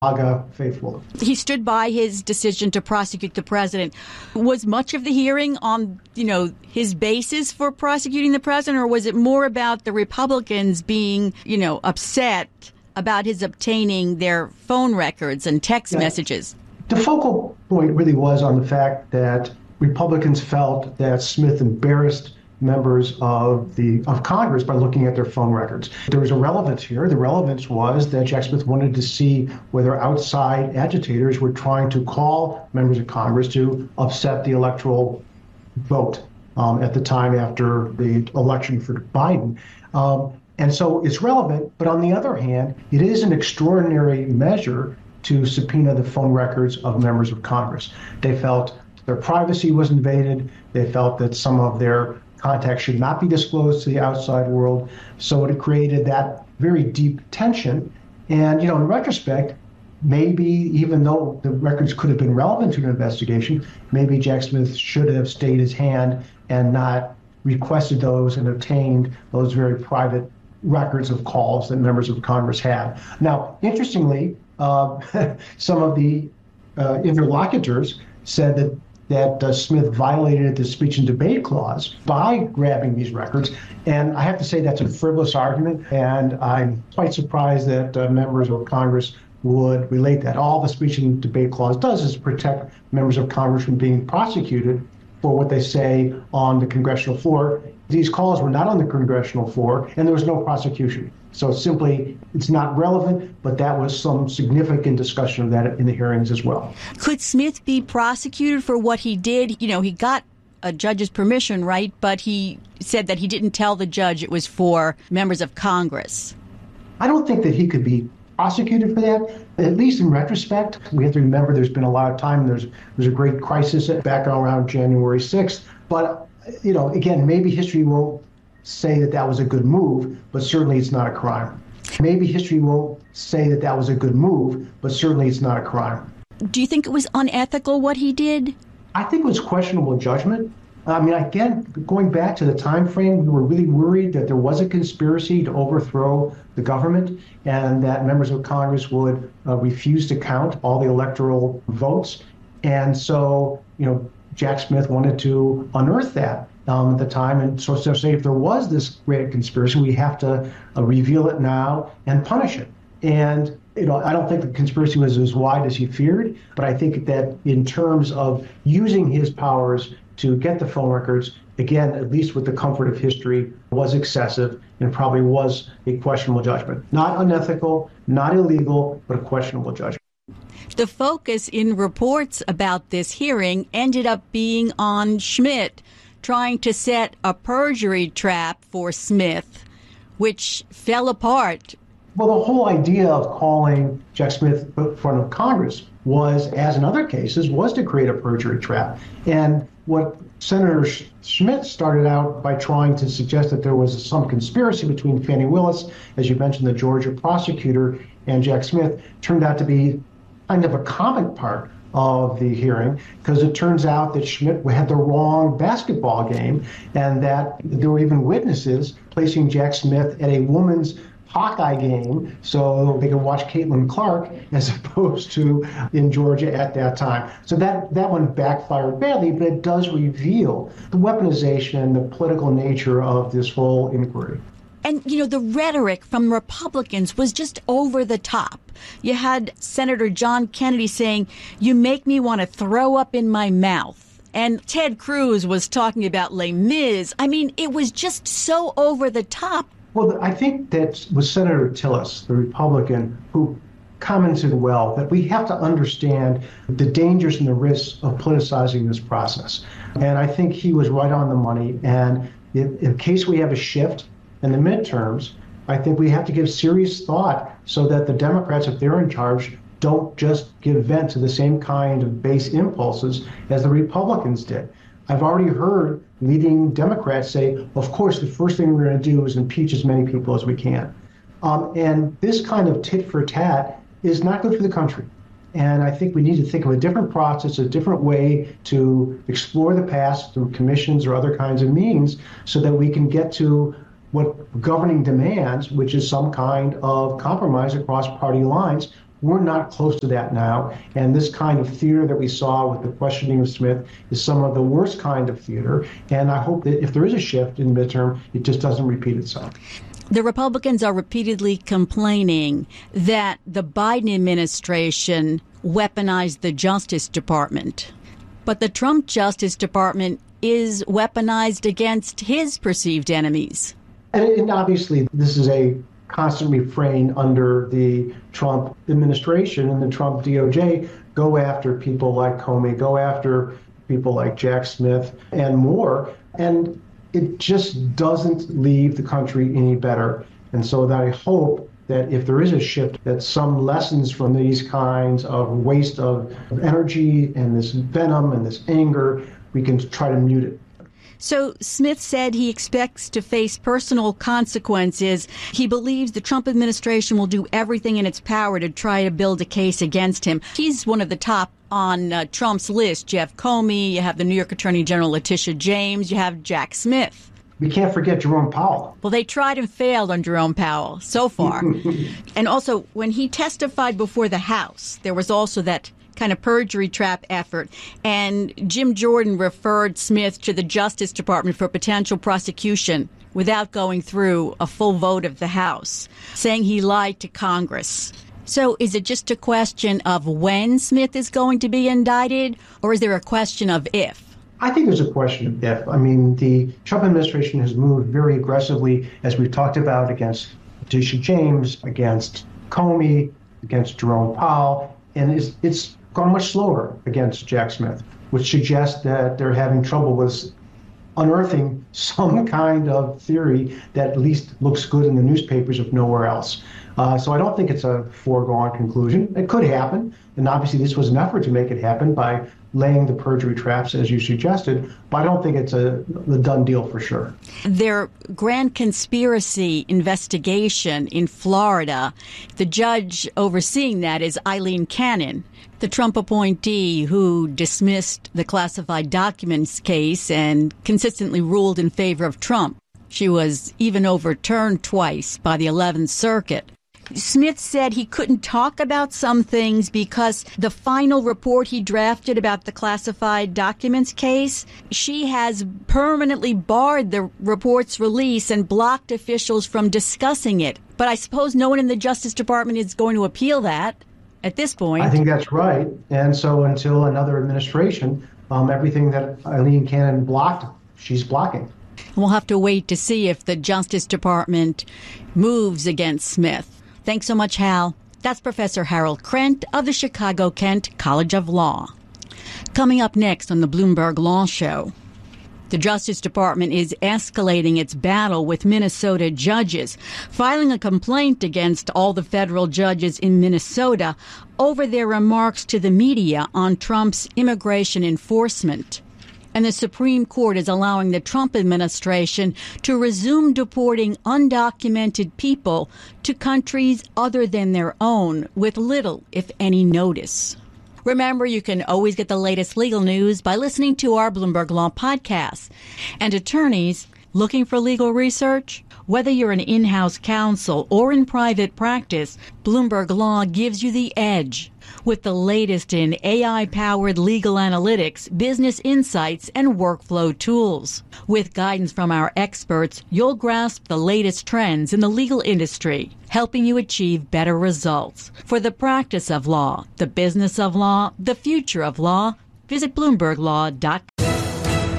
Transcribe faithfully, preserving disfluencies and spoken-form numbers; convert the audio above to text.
MAGA faithful. He stood by his decision to prosecute the president. Was much of the hearing on, you know, his basis for prosecuting the president, or was it more about the Republicans being, you know, upset about his obtaining their phone records and text yeah. messages? The focal point really was on the fact that Republicans felt that Smith embarrassed members of the of Congress by looking at their phone records. There was a relevance here. The relevance was that Jack Smith wanted to see whether outside agitators were trying to call members of Congress to upset the electoral vote um, at the time after the election for Biden. Um, and so it's relevant, but on the other hand, it is an extraordinary measure to subpoena the phone records of members of Congress. They felt their privacy was invaded. They felt that some of their contacts should not be disclosed to the outside world. So it created that very deep tension. And, you know, in retrospect, maybe even though the records could have been relevant to an investigation, maybe Jack Smith should have stayed his hand and not requested those and obtained those very private records of calls that members of Congress had. Now, interestingly, uh, some of the uh, interlocutors said that that uh, Smith violated the speech and debate clause by grabbing these records. And I have to say that's a frivolous argument, and I'm quite surprised that uh, members of Congress would relate that. All the speech and debate clause does is protect members of Congress from being prosecuted for what they say on the congressional floor. These calls were not on the congressional floor, and there was no prosecution. So simply, it's not relevant, but that was some significant discussion of that in the hearings as well. Could Smith be prosecuted for what he did? You know, he got a judge's permission, right? But he said that he didn't tell the judge it was for members of Congress. I don't think that he could be prosecuted for that. At least in retrospect, we have to remember there's been a lot of time. There's, there's a great crisis back around January sixth. But, you know, again, maybe history won't say that that was a good move, but certainly it's not a crime. Maybe history won't say that that was a good move, but certainly it's not a crime. Do you think it was unethical what he did? I think it was questionable judgment. I mean, again, going back to the time frame, we were really worried that there was a conspiracy to overthrow the government and that members of Congress would uh, refuse to count all the electoral votes. And so, you know, Jack Smith wanted to unearth that um, at the time. And so, so say if there was this great conspiracy, we have to uh, reveal it now and punish it. And, you know, I don't think the conspiracy was as wide as he feared, but I think that in terms of using his powers to get the phone records, again, at least with the comfort of history, was excessive and probably was a questionable judgment. Not unethical, not illegal, but a questionable judgment. The focus in reports about this hearing ended up being on Schmidt trying to set a perjury trap for Smith, which fell apart. Well, the whole idea of calling Jack Smith in front of Congress was, as in other cases, was to create a perjury trap. And what Senator Schmidt started out by trying to suggest that there was some conspiracy between Fani Willis, as you mentioned, the Georgia prosecutor, and Jack Smith, turned out to be kind of a comic part of the hearing, because it turns out that Schmidt had the wrong basketball game and that there were even witnesses placing Jack Smith at a woman's Hawkeye game so they could watch Caitlin Clark as opposed to in Georgia at that time. So that, that one backfired badly, but it does reveal the weaponization and the political nature of this whole inquiry. And, you know, the rhetoric from Republicans was just over the top. You had Senator John Kennedy saying, "You make me want to throw up in my mouth." And Ted Cruz was talking about Les Mis. I mean, it was just so over the top. Well, I think that was Senator Tillis, the Republican, who commented well that we have to understand the dangers and the risks of politicizing this process. And I think he was right on the money. And in, in case we have a shift in the midterms, I think we have to give serious thought so that the Democrats, if they're in charge, don't just give vent to the same kind of base impulses as the Republicans did. I've already heard leading Democrats say, of course, the first thing we're going to do is impeach as many people as we can. Um, and this kind of tit for tat is not good for the country. And I think we need to think of a different process, a different way to explore the past through commissions or other kinds of means so that we can get to what governing demands, which is some kind of compromise across party lines We're not close to that now. And this kind of theater that we saw with the questioning of Smith is some of the worst kind of theater. And I hope that if there is a shift in midterm, it just doesn't repeat itself. The Republicans are repeatedly complaining that the Biden administration weaponized the Justice Department. But the Trump Justice Department is weaponized against his perceived enemies. And, and obviously, this is a constant refrain under the Trump administration and the Trump D O J. Go after people like Comey, go after people like Jack Smith and more. And it just doesn't leave the country any better. And so that I hope that if there is a shift, that some lessons from these kinds of waste of energy and this venom and this anger, we can try to mute it. So Smith said he expects to face personal consequences. He believes the Trump administration will do everything in its power to try to build a case against him. He's one of the top on uh, Trump's list. You have Comey, you have the New York Attorney General Letitia James, you have Jack Smith. We can't forget Jerome Powell. Well, they tried and failed on Jerome Powell so far. And also, when he testified before the House, there was also that kind of perjury trap effort. And Jim Jordan referred Smith to the Justice Department for potential prosecution without going through a full vote of the House, saying he lied to Congress. So is it just a question of when Smith is going to be indicted, or is there a question of if? I think there's a question of if. I mean, the Trump administration has moved very aggressively, as we've talked about, against Letitia James, against Comey, against Jerome Powell, and it's, it's gone much slower against Jack Smith, which suggests that they're having trouble with unearthing some kind of theory that at least looks good in the newspapers, if nowhere else. Uh, so I don't think it's a foregone conclusion. It could happen, and obviously this was an effort to make it happen by laying the perjury traps, as you suggested, but I don't think it's a, a done deal for sure. Their grand conspiracy investigation in Florida, the judge overseeing that is Eileen Cannon, the Trump appointee who dismissed the classified documents case and consistently ruled in favor of Trump. She was even overturned twice by the eleventh Circuit. Smith said he couldn't talk about some things because the final report he drafted about the classified documents case, she has permanently barred the report's release and blocked officials from discussing it. But I suppose no one in the Justice Department is going to appeal that at this point. I think that's right. And so until another administration, um, everything that Eileen Cannon blocked, she's blocking. We'll have to wait to see if the Justice Department moves against Smith. Thanks so much, Hal. That's Professor Harold Krent of the Chicago-Kent College of Law. Coming up next on the Bloomberg Law Show, the Justice Department is escalating its battle with Minnesota judges, filing a complaint against all the federal judges in Minnesota over their remarks to the media on Trump's immigration enforcement. And the Supreme Court is allowing the Trump administration to resume deporting undocumented people to countries other than their own with little, if any, notice. Remember, you can always get the latest legal news by listening to our Bloomberg Law podcast. And attorneys looking for legal research? Whether you're an in-house counsel or in private practice, Bloomberg Law gives you the edge with the latest in A I-powered legal analytics, business insights, and workflow tools. With guidance from our experts, you'll grasp the latest trends in the legal industry, helping you achieve better results. For the practice of law, the business of law, the future of law, visit Bloomberg Law dot com.